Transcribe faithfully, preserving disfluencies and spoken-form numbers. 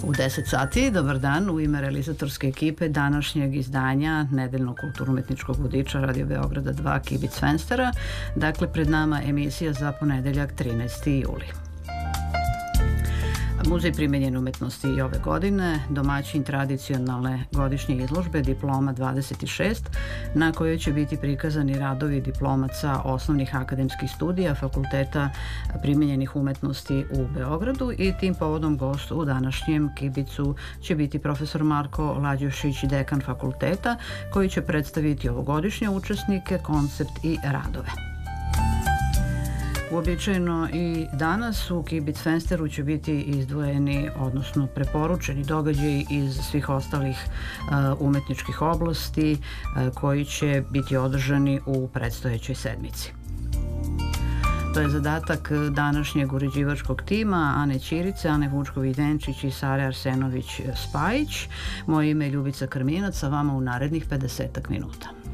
U deset sati, dobar dan, u ime realizatorske ekipe današnjeg izdanja Nedeljnog kulturno-umetničkog vodiča Radio Beograda dva Kibic Fenstera. Dakle, pred nama emisija za ponedeljak trinaesti juli. Muzej primenjene umetnosti i ove godine, domaćin tradicionalne godišnje izložbe Diploma dvadeset šest, na kojoj će biti prikazani radovi diplomaca osnovnih akademskih studija Fakulteta primenjenih umetnosti u Beogradu, i tim povodom gost u današnjem Kibicu će biti profesor Marko Lađošić, dekan fakulteta, koji će predstaviti ovogodišnje učesnike, koncept i radove. Uobičajeno i danas u Kibic Fensteru će biti izdvojeni, odnosno preporučeni događaji iz svih ostalih uh, umetničkih oblasti uh, koji će biti održani u predstojećoj sedmici. To je zadatak današnjeg uređivačkog tima Ane Ćirice, Ane Vučković-Denčić i Sare Arsenović-Spajić. Moje ime je Ljubica Krminac, a vama u narednih pedesetak minuta.